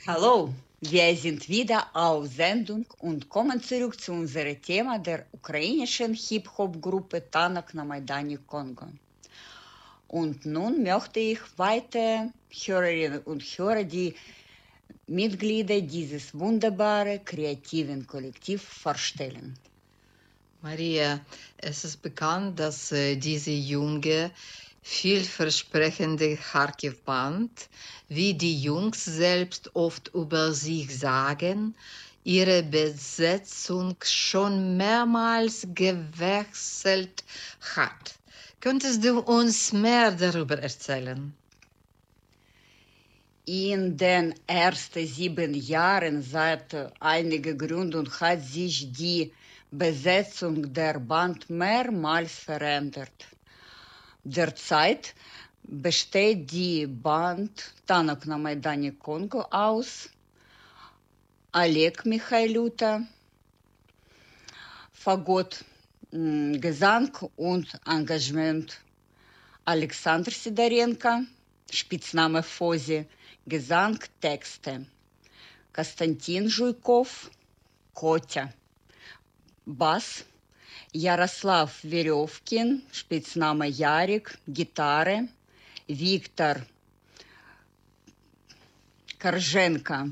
Hallo, wir sind wieder auf Sendung und kommen zurück zu unserem Thema der ukrainischen Hip-Hop-Gruppe Tanak na Maidani Kongo. Und nun möchte ich weiter Hörerinnen und Hörer die Mitglieder dieses wunderbaren, kreativen Kollektivs vorstellen. Maria, es ist bekannt, dass diese junge, vielversprechende Charkiw-Band, wie die Jungs selbst oft über sich sagen, ihre Besetzung schon mehrmals gewechselt hat. Könntest du uns mehr darüber erzählen? In den ersten 7 Jahren seit einiger Gründung hat sich die Besetzung der Band mehrmals verändert. Derzeit besteht die Band Tanak na Maidani Kongo aus Oleg Michailuta, Fagott, Gesang und Engagement Alexander Sidorenko, Spitzname Fosi, Gesang, Texte Konstantin Zhuikov, Kotya, Bass Jaroslav Verevkin, Spitzname Jarek, Gitarre, Viktor Korzenko,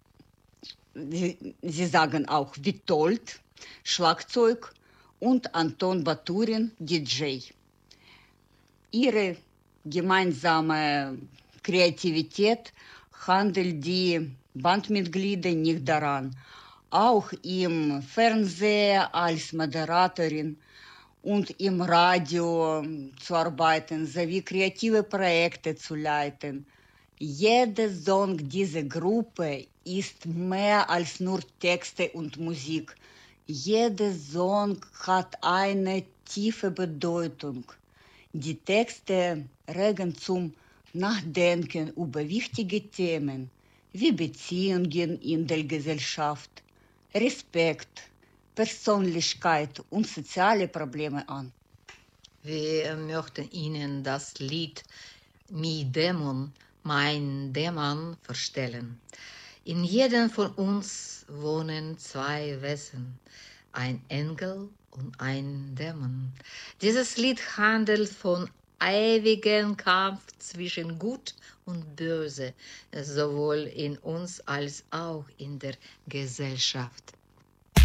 sie sagen auch Witold, Schlagzeug und Anton Baturin, DJ. Ihre gemeinsame Kreativität handelt die Bandmitglieder nicht daran, auch im Fernsehen als Moderatorin und im Radio zu arbeiten, sowie kreative Projekte zu leiten. Jeder Song dieser Gruppe ist mehr als nur Texte und Musik. Jeder Song hat eine tiefe Bedeutung. Die Texte regen zum Nachdenken über wichtige Themen wie Beziehungen in der Gesellschaft, Respekt, Persönlichkeit und soziale Probleme an. Wir möchten Ihnen das Lied Mi Dämon, mein Dämon vorstellen. In jedem von uns wohnen zwei Wesen, ein Engel und ein Dämon. Dieses Lied handelt von ewigem Kampf zwischen Gut und Böse, sowohl in uns als auch in der Gesellschaft.